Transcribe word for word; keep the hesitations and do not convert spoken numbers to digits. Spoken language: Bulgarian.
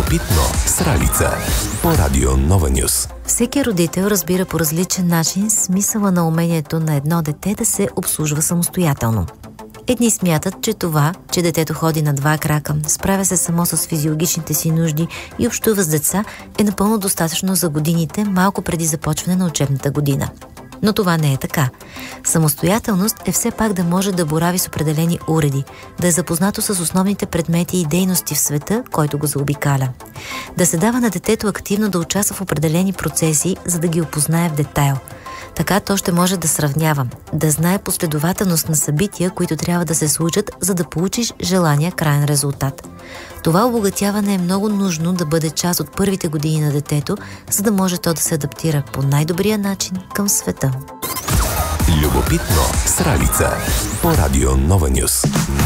Любопитно с Ралица по Радио Нова Нюс. Всеки родител разбира по различен начин смисъла на умението на едно дете да се обслужва самостоятелно. Едни смятат, че това, че детето ходи на два крака, справя се само с физиологичните си нужди и общува с деца, е напълно достатъчно за годините, малко преди започване на учебната година. Но това не е така. Самостоятелност е все пак да може да борави с определени уреди, да е запознато с основните предмети и дейности в света, който го заобикаля. Да се дава на детето активно да участва в определени процеси, за да ги опознае в детайл. Така то ще може да сравнява, да знае последователност на събития, които трябва да се случат, за да получиш желания крайен резултат. Това обогатяване е много нужно да бъде част от първите години на детето, за да може то да се адаптира по най-добрия начин към света. Любопитно с Ралица по Радио Нова Нюс.